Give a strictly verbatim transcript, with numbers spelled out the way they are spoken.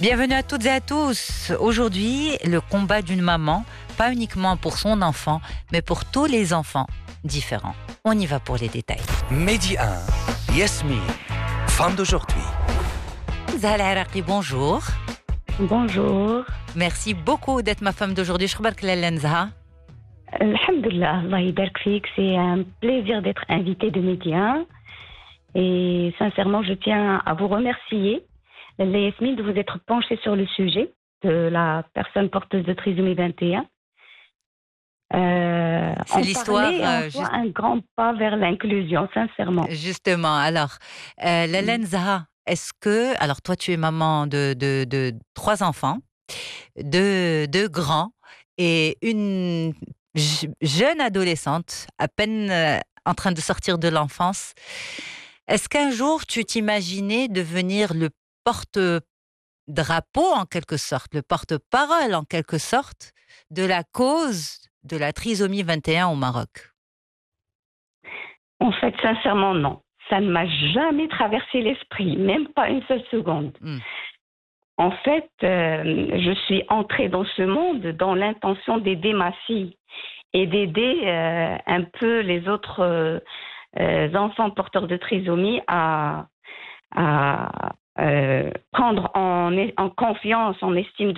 Bienvenue à toutes et à tous. Aujourd'hui, le combat d'une maman, pas uniquement pour son enfant, mais pour tous les enfants différents. On y va pour les détails. Midi un, Yasmine, femme d'aujourd'hui. Zahra Araqi, bonjour. Bonjour. Merci beaucoup d'être ma femme d'aujourd'hui. Shkhbark Lalla Zahra. Alhamdulillah, Allah يبارك فيك. C'est un plaisir d'être invitée de Média. Et sincèrement, je tiens à vous remercier, Yasmine, de vous être penchée sur le sujet de la personne porteuse de trisomie vingt et un. Euh, C'est l'histoire. Euh, juste... un grand pas vers l'inclusion, sincèrement. Justement. Alors, euh, Lalla Zahra, est-ce que, alors toi, tu es maman de, de, de trois enfants, deux, deux grands et une jeune adolescente, à peine euh, en train de sortir de l'enfance. Est-ce qu'un jour, tu t'imaginais devenir le porte-drapeau, en quelque sorte, le porte-parole, en quelque sorte, de la cause de la trisomie vingt et un au Maroc? En fait, sincèrement, non. Ça ne m'a jamais traversé l'esprit, même pas une seule seconde. Mm. En fait, euh, je suis entrée dans ce monde dans l'intention d'aider ma fille et d'aider euh, un peu les autres euh, euh, enfants porteurs de trisomie à, à euh, prendre en, en confiance, en estime de